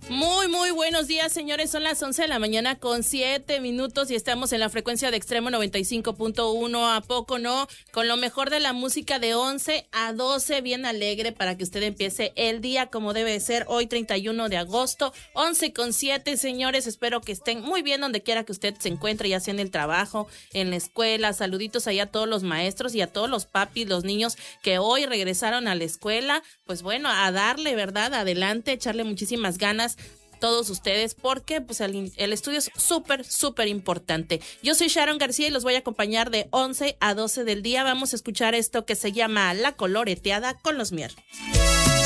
Muy buenos días, señores. Son las 11 de la mañana con 7 minutos y estamos en la frecuencia de Extremo 95.1. ¿A poco no? Con lo mejor de la música de 11 a 12, bien alegre para que usted empiece el día como debe ser. Hoy 31 de agosto, 11 con 7, señores. Espero que estén muy bien donde quiera que usted se encuentre, ya sea en el trabajo, en la escuela. Saluditos allá a todos los maestros y a todos los papis, los niños que hoy regresaron a la escuela. Pues bueno, a darle, ¿verdad? Adelante, echarle muchísimas ganas todos ustedes, porque pues el estudio es súper importante. Yo soy Sharon García y los voy a acompañar de 11 a 12 del día. Vamos a escuchar esto que se llama La Coloreteada con los Mier.